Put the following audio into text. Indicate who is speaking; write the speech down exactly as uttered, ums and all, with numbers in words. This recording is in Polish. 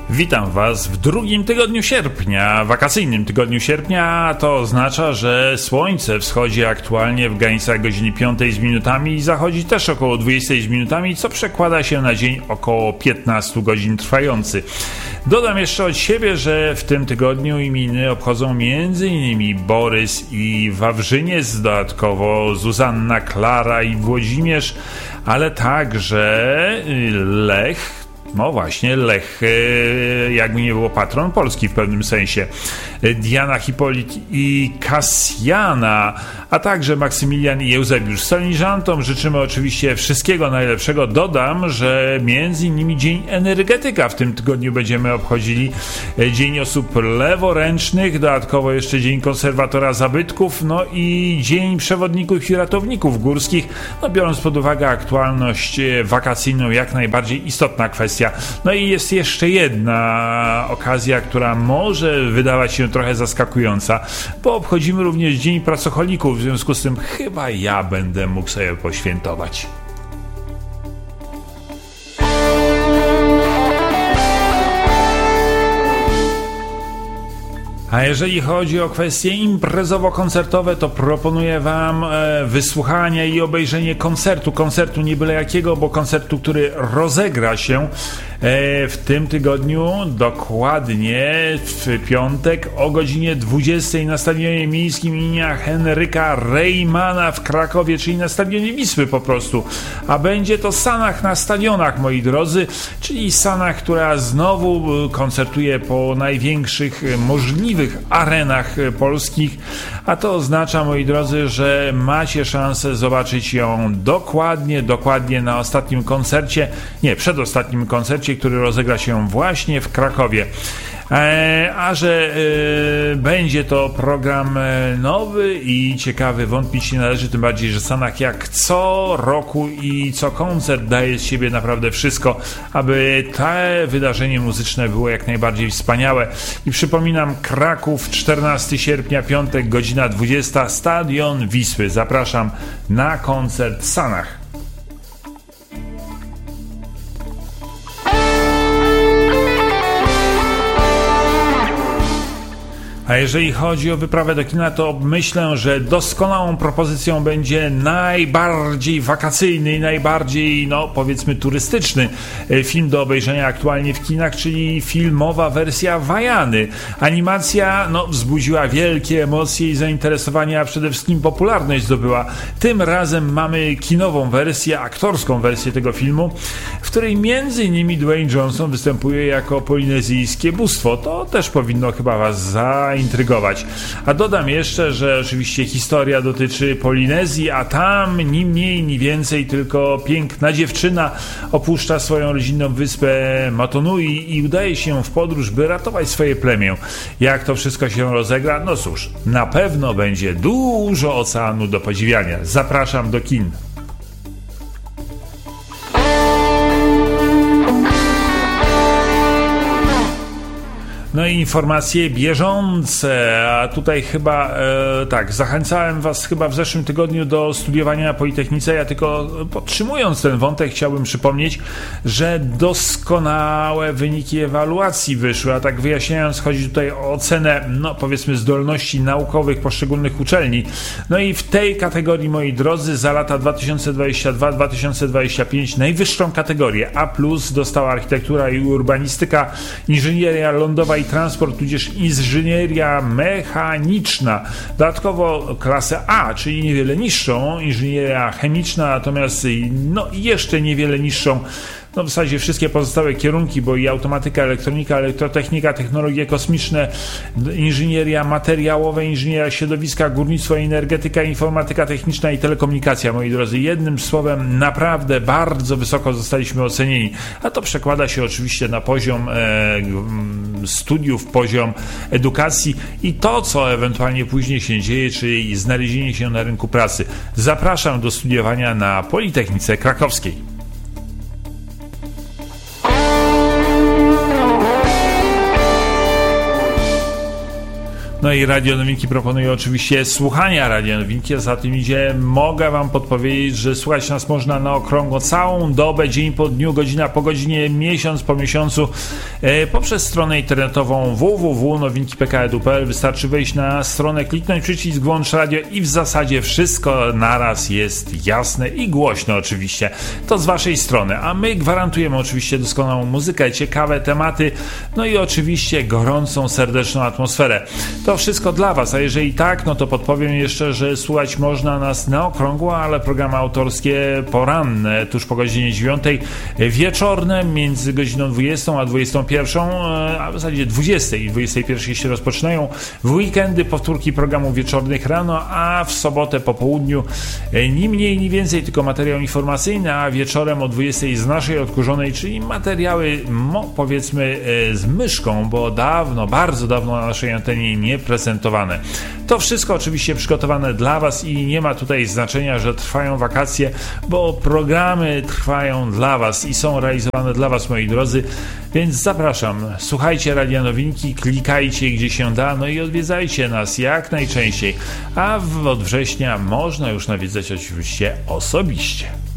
Speaker 1: Witam Was w drugim tygodniu sierpnia, wakacyjnym tygodniu sierpnia. To oznacza, że słońce wschodzi aktualnie w granicach godziny piątej z minutami i zachodzi też około dwudziestej z minutami, co przekłada się na dzień około piętnaście godzin trwający. Dodam jeszcze od siebie, że w tym tygodniu imieniny obchodzą m.in. Borys i Wawrzyniec, dodatkowo Zuzanna, Klara i Włodzimierz, ale także Lech. No właśnie, Lech, jakby nie było patron Polski w pewnym sensie, Diana, Hipolit i Kasjana, a także Maksymilian i Eusebiusz. Solenizantom życzymy oczywiście wszystkiego najlepszego. Dodam, że między innymi Dzień Energetyka w tym tygodniu będziemy obchodzili, Dzień Osób Leworęcznych, dodatkowo jeszcze Dzień Konserwatora Zabytków, no i Dzień Przewodników i Ratowników Górskich. No, biorąc pod uwagę aktualność wakacyjną, jak najbardziej istotna kwestia. No i jest jeszcze jedna okazja, która może wydawać się trochę zaskakująca, bo obchodzimy również Dzień Pracocholików, w związku z tym chyba ja będę mógł sobie poświętować. A jeżeli chodzi o kwestie imprezowo-koncertowe, to proponuję Wam e, wysłuchanie i obejrzenie koncertu. Koncertu nie byle jakiego, bo koncertu, który rozegra się e, w tym tygodniu, dokładnie w piątek o godzinie dwudziestej na Stadionie Miejskim imienia Henryka Reymana w Krakowie, czyli na Stadionie Wisły po prostu. A będzie to Sanach na stadionach, moi drodzy, czyli Sanach, która znowu koncertuje po największych możliwych arenach polskich, a to oznacza, moi drodzy, że macie szansę zobaczyć ją dokładnie, dokładnie na ostatnim koncercie, nie, przedostatnim koncercie, który rozegra się właśnie w Krakowie. E, a że e, będzie to program nowy i ciekawy, wątpić nie należy, tym bardziej, że Sanach jak co roku i co koncert daje z siebie naprawdę wszystko, aby to wydarzenie muzyczne było jak najbardziej wspaniałe. I przypominam, Kraków, czternastego sierpnia, piątek, godzina dwudziesta, Stadion Wisły. Zapraszam na koncert Sanach. A jeżeli chodzi o wyprawę do kina, to myślę, że doskonałą propozycją będzie najbardziej wakacyjny i najbardziej, no powiedzmy, turystyczny film do obejrzenia aktualnie w kinach, czyli filmowa wersja Wajany. Animacja, no, wzbudziła wielkie emocje i zainteresowanie, a przede wszystkim popularność zdobyła. Tym razem mamy kinową wersję, aktorską wersję tego filmu, w której między innymi Dwayne Johnson występuje jako polinezyjskie bóstwo. To też powinno chyba Was zainteresować. intrygować. A dodam jeszcze, że oczywiście historia dotyczy Polinezji, a tam ni mniej, ni więcej tylko piękna dziewczyna opuszcza swoją rodzinną wyspę Motunui i udaje się w podróż, by ratować swoje plemię. Jak to wszystko się rozegra? No cóż, na pewno będzie dużo oceanu do podziwiania. Zapraszam do kin. No i informacje bieżące, a tutaj chyba, e, tak, zachęcałem Was chyba w zeszłym tygodniu do studiowania na Politechnice. Ja tylko podtrzymując ten wątek chciałbym przypomnieć, że doskonałe wyniki ewaluacji wyszły, a tak wyjaśniając, chodzi tutaj o ocenę, no powiedzmy, zdolności naukowych poszczególnych uczelni. No i w tej kategorii, moi drodzy, za lata dwa tysiące dwudziesty drugi do dwa tysiące dwudziestego piątego najwyższą kategorię A plus dostała architektura i urbanistyka, inżynieria lądowa i transport, tudzież inżynieria mechaniczna. Dodatkowo klasę A, czyli niewiele niższą, inżynieria chemiczna, natomiast no jeszcze niewiele niższą, no w zasadzie wszystkie pozostałe kierunki, bo i automatyka, elektronika, elektrotechnika, technologie kosmiczne, inżynieria materiałowa, inżynieria środowiska, górnictwo, energetyka, informatyka techniczna i telekomunikacja, moi drodzy. Jednym słowem, naprawdę bardzo wysoko zostaliśmy ocenieni, a to przekłada się oczywiście na poziom e, studiów, poziom edukacji i to, co ewentualnie później się dzieje, czyli znalezienie się na rynku pracy. Zapraszam do studiowania na Politechnice Krakowskiej. No i Radio Nowinki proponuje oczywiście słuchania Radio Nowinki, a za tym idzie, mogę wam podpowiedzieć, że słuchać nas można na okrągło całą dobę, dzień po dniu, godzina po godzinie, miesiąc po miesiącu e, poprzez stronę internetową w w w kropka nowinki kropka p k edu kropka p l. Wystarczy wejść na stronę, kliknąć przycisk włącz radio i w zasadzie wszystko naraz jest jasne i głośno oczywiście. To z waszej strony, a my gwarantujemy oczywiście doskonałą muzykę, ciekawe tematy, no i oczywiście gorącą, serdeczną atmosferę. To wszystko dla was, a jeżeli tak, no to podpowiem jeszcze, że słuchać można nas na okrągło, ale programy autorskie poranne, tuż po godzinie dziewiątej, wieczorne między godziną dwudziestą a dwudziestą pierwszą, a w zasadzie dwudziestej i dwudziestej pierwszej się rozpoczynają. W weekendy powtórki programów wieczornych rano, a w sobotę po południu ni mniej, ni więcej, tylko materiał informacyjny, a wieczorem o dwudziestej z naszej odkurzonej, czyli materiały, no, powiedzmy z myszką, bo dawno, bardzo dawno na naszej antenie nie prezentowane. To wszystko oczywiście przygotowane dla was i nie ma tutaj znaczenia, że trwają wakacje, bo programy trwają dla was i są realizowane dla was, moi drodzy, więc zapraszam, słuchajcie Radia Nowinki, klikajcie gdzie się da, no i odwiedzajcie nas jak najczęściej, a od września można już nawiedzać oczywiście osobiście.